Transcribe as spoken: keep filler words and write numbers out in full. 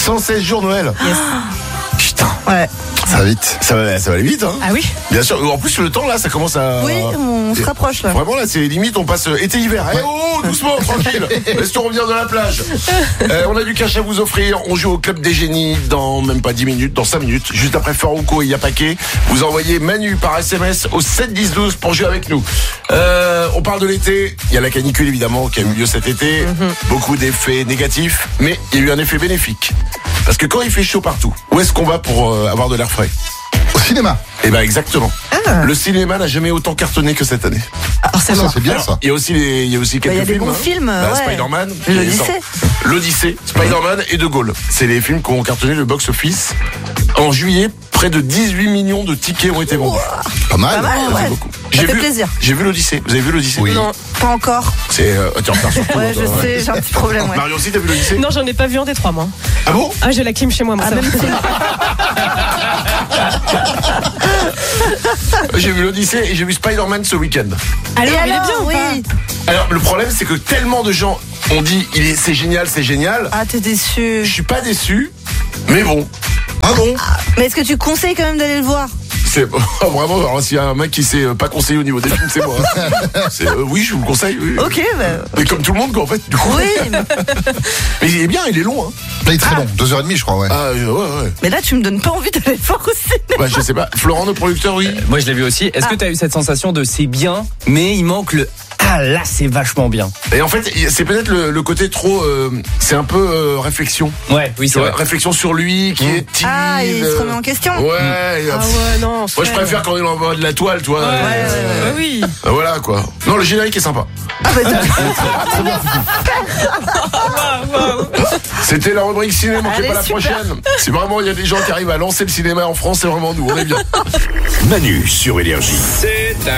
cent seize jours Noël. Yes. Putain. Ouais. Ça va vite. Ça va, ça va aller vite, hein. Ah oui. Bien sûr. En plus, le temps, là, ça commence à... Oui, on se rapproche, là. Vraiment, là, c'est limite, on passe été-hiver. Eh oh, doucement, tranquille. Laisse-toi revenir de la plage. Euh, on a du cash à vous offrir. On joue au Club des Génies dans même pas dix minutes, dans cinq minutes. Juste après Farouko et Yapake. Vous envoyez Manu par S M S au sept dix douze pour jouer avec nous. Euh, on parle de l'été. Il y a la canicule, évidemment, qui a eu lieu cet été. Mm-hmm. Beaucoup d'effets négatifs. Mais il y a eu un effet bénéfique. Parce que quand il fait chaud partout, où est-ce qu'on va pour euh, avoir de l'air frais? Au cinéma. Eh ben exactement. Ah. Le cinéma n'a jamais autant cartonné que cette année. Alors c'est Ça, bon. c'est bien, Alors, ça. Il y a aussi les, il y a aussi Bah, quelques il y a des films. bons hein. films, Bah, ouais. Spider-Man, qui est L'Odyssée. sorti. L'Odyssée, Spider-Man et De Gaulle. C'est les films qui ont cartonné le box-office. En juillet, près de dix-huit millions de tickets ont été vendus. Pas mal. Pas mal, Ça fait ouais. beaucoup. Ça J'ai fait vu, plaisir. J'ai vu l'Odyssée. Vous avez vu l'Odyssée? Oui. Non, pas encore. C'est, euh, t'es en retard sur tout, Ouais, hein, je toi, sais, j'ai un petit problème, ouais. Marion aussi, t'as vu l'Odyssée? Non, j'en ai pas vu un des trois, moi. Ah bon? Ah, j'ai la clim chez moi, moi. Ah, ça même va. J'ai vu l'Odyssée et j'ai vu Spider-Man ce week-end. Alors, Et il est alors, bien ou oui. pas? Alors, le problème, c'est que tellement de gens ont dit, il est, c'est génial, c'est génial. Ah, t'es déçu. Je suis pas déçu, mais bon. Ah bon? Mais est-ce que tu conseilles quand même d'aller le voir? C'est oh, vraiment, alors s'il y a un mec qui sait euh, pas conseiller au niveau des films, c'est moi. C'est, euh, oui, je vous le conseille. Oui. Ok, bah. Mais comme tout le monde, quoi, en fait. Du coup. Oui, mais, Mais il est bien, il est long. Hein. Là, il est très long. Deux heures et demie, je crois, ouais. Ah, euh, ouais, ouais. mais là, tu me donnes pas envie d'aller le voir au cinéma. Bah, je sais pas. Florent, notre producteur, oui. Moi, je l'ai vu aussi. Est-ce Ah. que tu as eu cette sensation de c'est bien, mais il manque le ah là, c'est vachement bien. Et en fait, c'est peut-être le, le côté trop. Euh, c'est un peu euh, réflexion. Ouais, oui, Tu c'est vois, vrai. réflexion sur lui, qui est timide. Ah, il se remet en question. Ouais. Ah ouais, non. Moi, je préfère quand il envoie de la toile, toi. Ouais, Euh, ouais, euh, ouais, oui. euh, Voilà, quoi. Non, le générique est sympa. Ah, bah, C'était la rubrique cinéma, manquez Allez, pas la super. prochaine. Si vraiment il y a des gens qui arrivent à lancer le cinéma en France, c'est vraiment nous, on est bien. Manu sur Énergie. C'est un